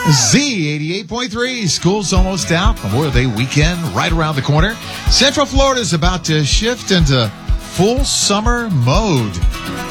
Z88.3. School's almost out. Memorial Day weekend right around the corner. Central Florida is about to shift into full summer mode.